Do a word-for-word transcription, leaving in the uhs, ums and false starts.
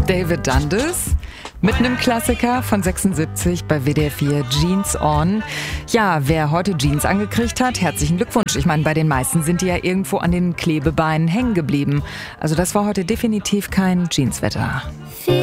David Dundas mit einem Klassiker von sechsundsiebzig bei W D R vier, Jeans On. Ja, wer heute Jeans angekriegt hat, herzlichen Glückwunsch. Ich meine, bei den meisten sind die ja irgendwo an den Klebebeinen hängen geblieben. Also das war heute definitiv kein Jeanswetter.